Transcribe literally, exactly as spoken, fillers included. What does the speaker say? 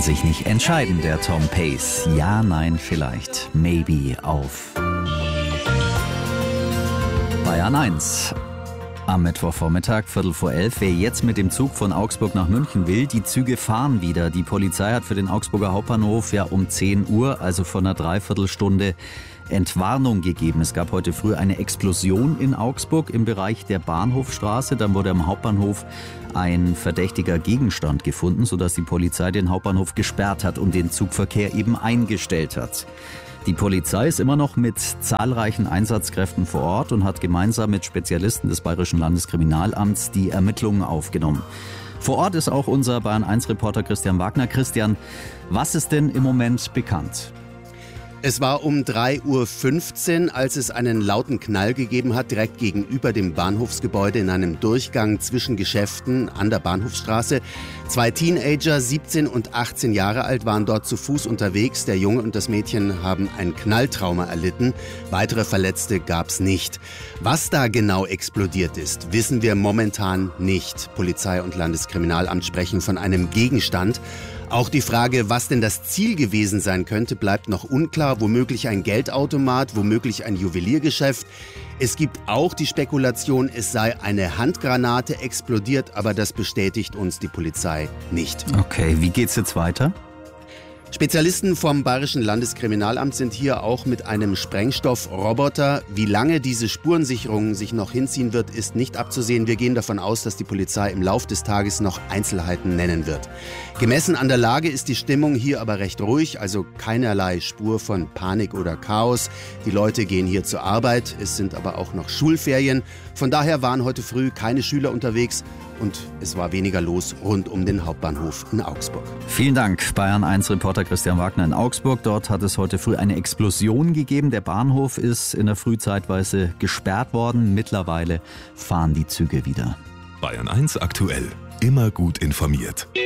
sich nicht entscheiden, der Tom Pace. Ja, nein, vielleicht. Maybe auf Bayern eins. Am Mittwochvormittag, Viertel vor elf. Wer jetzt mit dem Zug von Augsburg nach München will, die Züge fahren wieder. Die Polizei hat für den Augsburger Hauptbahnhof ja um zehn Uhr, also vor einer Dreiviertelstunde, Entwarnung gegeben. Es gab heute früh eine Explosion in Augsburg im Bereich der Bahnhofstraße. Dann wurde am Hauptbahnhof ein verdächtiger Gegenstand gefunden, sodass die Polizei den Hauptbahnhof gesperrt hat und den Zugverkehr eben eingestellt hat. Die Polizei ist immer noch mit zahlreichen Einsatzkräften vor Ort und hat gemeinsam mit Spezialisten des Bayerischen Landeskriminalamts die Ermittlungen aufgenommen. Vor Ort ist auch unser Bayern eins Reporter Christian Wagner. Christian, was ist denn im Moment bekannt? Es war um drei Uhr fünfzehn, als es einen lauten Knall gegeben hat, direkt gegenüber dem Bahnhofsgebäude in einem Durchgang zwischen Geschäften an der Bahnhofstraße. Zwei Teenager, siebzehn und achtzehn Jahre alt, waren dort zu Fuß unterwegs. Der Junge und das Mädchen haben ein Knalltrauma erlitten. Weitere Verletzte gab es nicht. Was da genau explodiert ist, wissen wir momentan nicht. Polizei und Landeskriminalamt sprechen von einem Gegenstand. Auch die Frage, was denn das Ziel gewesen sein könnte, bleibt noch unklar. Womöglich ein Geldautomat, womöglich ein Juweliergeschäft. Es gibt auch die Spekulation, es sei eine Handgranate explodiert, aber das bestätigt uns die Polizei nicht. Okay, wie geht's jetzt weiter? Spezialisten vom Bayerischen Landeskriminalamt sind hier auch mit einem Sprengstoffroboter. Wie lange diese Spurensicherung sich noch hinziehen wird, ist nicht abzusehen. Wir gehen davon aus, dass die Polizei im Lauf des Tages noch Einzelheiten nennen wird. Gemessen an der Lage ist die Stimmung hier aber recht ruhig, also keinerlei Spur von Panik oder Chaos. Die Leute gehen hier zur Arbeit, es sind aber auch noch Schulferien. Von daher waren heute früh keine Schüler unterwegs und es war weniger los rund um den Hauptbahnhof in Augsburg. Vielen Dank, Bayern eins Reporter Christian Wagner in Augsburg. Dort hat es heute früh eine Explosion gegeben. Der Bahnhof ist in der Früh zeitweise gesperrt worden. Mittlerweile fahren die Züge wieder. Bayern eins aktuell. Immer gut informiert.